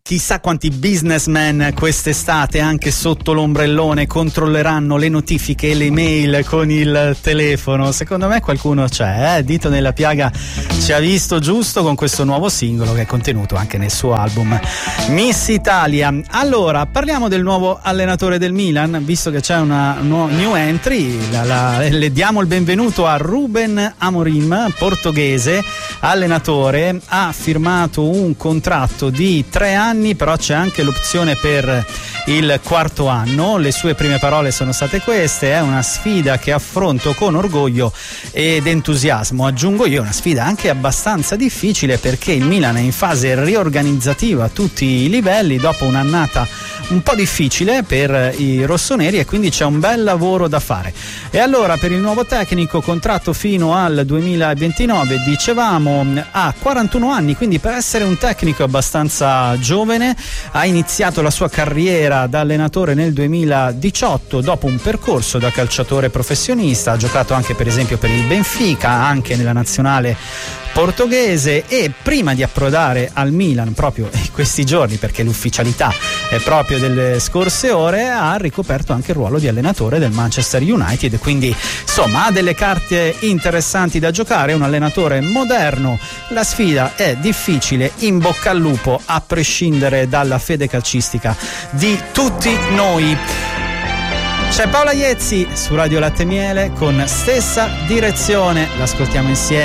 Chissà quanti businessmen quest'estate anche sotto l'ombrellone controlleranno le notifiche e le mail con il telefono. Secondo me qualcuno c'è, dito nella piaga ci ha visto giusto con questo nuovo singolo che è contenuto anche nel suo album Miss Italia. Allora, parliamo del nuovo allenatore del Milan, visto che c'è una new entry, le diamo il benvenuto a Ruben Amorim, portoghese, allenatore, ha firmato un contratto di 3 anni, però c'è anche l'opzione per il 4º anno. Le sue prime parole sono state queste: è una sfida che affronto con orgoglio ed entusiasmo. Aggiungo io, una sfida anche abbastanza difficile perché il Milan è in fase riorganizzativa a tutti i livelli dopo un'annata un po' difficile per i rossoneri e quindi c'è un bel lavoro da fare. E allora per il nuovo tecnico, contratto fino al 2029, dicevamo, ha 41 anni, quindi per essere un tecnico abbastanza giovane. Ha iniziato la sua carriera da allenatore nel 2018 dopo un percorso da calciatore professionista, ha giocato anche per esempio per il Benfica, anche nella nazionale portoghese, e prima di approdare al Milan proprio in questi giorni, perché l'ufficialità è proprio delle scorse ore, ha ricoperto anche il ruolo di allenatore del Manchester United, quindi insomma ha delle carte interessanti da giocare, un allenatore moderno. La sfida è difficile, in bocca al lupo a prescindere dalla fede calcistica di tutti noi. C'è Paola Iezzi su Radio Latte e Miele con Stessa Direzione, l'ascoltiamo insieme.